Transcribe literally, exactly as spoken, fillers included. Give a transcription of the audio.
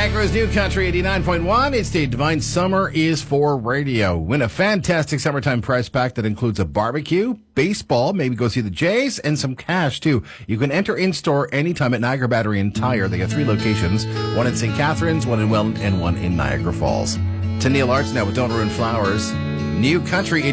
Niagara's New Country eighty-nine point one. It's the Divine Summer is for Radio. Win a fantastic summertime prize pack that includes a barbecue, baseball, maybe go see the Jays, and some cash, too. You can enter in-store anytime at Niagara Battery and Tire. They have three locations, one in Saint Catharines, one in Welland, and one in Niagara Falls. To Neil Arts now with Don't Ruin Flowers. New Country